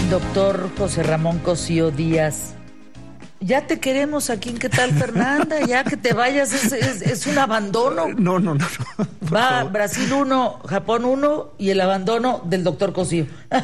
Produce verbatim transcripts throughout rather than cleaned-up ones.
Doctor José Ramón Cosío Díaz, ya te queremos aquí en ¿Qué tal, Fernanda? Ya que te vayas, es, es, es un abandono. No, no, no. no Va favor. Brasil uno, Japón uno y el abandono del doctor Cosío.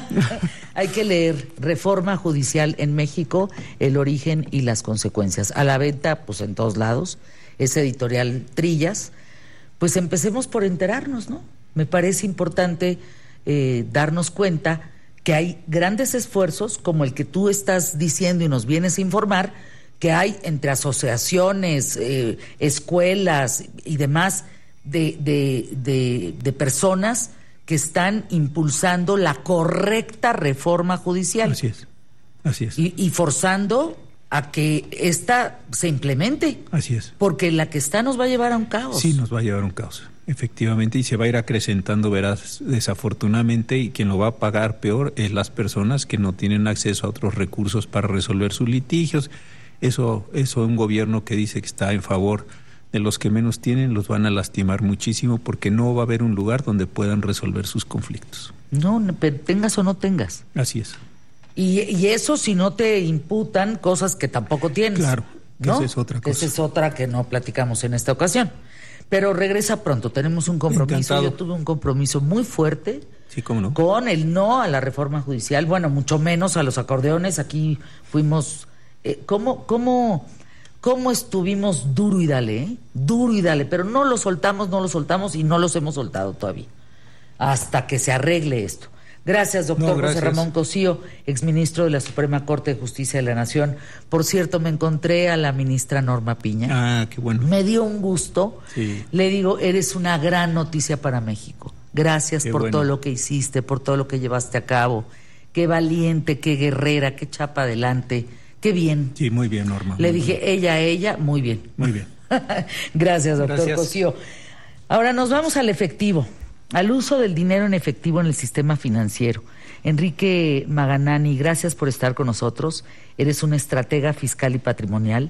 Hay que leer Reforma Judicial en México, el origen y las consecuencias. A la venta, pues en todos lados, es editorial Trillas. Pues empecemos por enterarnos, ¿no? Me parece importante eh, darnos cuenta que hay grandes esfuerzos, como el que tú estás diciendo y nos vienes a informar, que hay entre asociaciones, eh, escuelas y demás de, de, de, de personas que están impulsando la correcta reforma judicial. Así es, así es. Y, y forzando a que esta se implemente. Así es. Porque la que está nos va a llevar a un caos. Sí, nos va a llevar a un caos. Efectivamente, y se va a ir acrecentando, verás, desafortunadamente, y quien lo va a pagar peor es las personas que no tienen acceso a otros recursos para resolver sus litigios. Eso, eso un gobierno que dice que está en favor de los que menos tienen, los van a lastimar muchísimo porque no va a haber un lugar donde puedan resolver sus conflictos. No, pero tengas o no tengas. Así es. Y, y eso si no te imputan cosas que tampoco tienes. Claro, que ¿no? esa es otra cosa. Esa es otra que no platicamos en esta ocasión. Pero regresa pronto, tenemos un compromiso. Encantado. Yo tuve un compromiso muy fuerte. Sí, cómo no. Con el no a la reforma judicial, bueno, mucho menos a los acordeones. Aquí fuimos, eh, ¿cómo, cómo, cómo estuvimos duro y dale, eh? Duro y dale, pero no lo soltamos, no lo soltamos y no los hemos soltado todavía, hasta que se arregle esto. Gracias, doctor No, gracias. José Ramón Cosío, exministro de la Suprema Corte de Justicia de la Nación. Por cierto, me encontré a la ministra Norma Piña. Ah, qué bueno. Me dio un gusto. Sí. Le digo, eres una gran noticia para México. Gracias Qué por bueno. todo lo que hiciste, por todo lo que llevaste a cabo. Qué valiente, qué guerrera, qué chapa adelante. Qué bien. Sí, muy bien, Norma. Le muy dije, bien. ella, ella, muy bien. Muy bien. Gracias, doctor Gracias. Cosío. Ahora nos vamos al efectivo, al uso del dinero en efectivo en el sistema financiero. Enrique Maganani, gracias por estar con nosotros. Eres un estratega fiscal y patrimonial.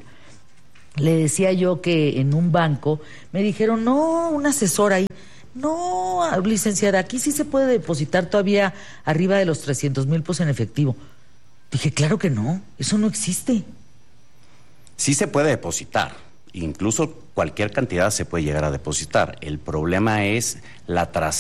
Le decía yo que en un banco me dijeron, no, un asesor ahí. No, licenciada, aquí sí se puede depositar todavía arriba de los trescientos mil pesos en efectivo. Dije, claro que no, eso no existe. Sí se puede depositar, incluso cualquier cantidad se puede llegar a depositar. El problema es la trazabilidad